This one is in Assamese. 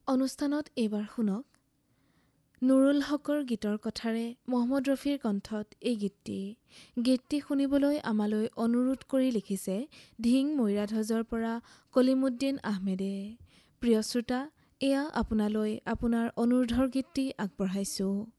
অনুষ্ঠানত এইবাৰ শুনক নুৰুল হকৰ গীতৰ কথাৰে মহম্মদ ৰফিৰ কণ্ঠত এই গীতটি শুনিবলৈ আমালৈ অনুৰোধ কৰি লিখিছে ধিং মৈৰাধজৰ পৰা কলিমুদ্দিন আহমেদে। প্ৰিয় শ্ৰোতা, এয়া আপোনালৈ আপোনাৰ অনুৰোধৰ গীতটি আগবঢ়াইছোঁ।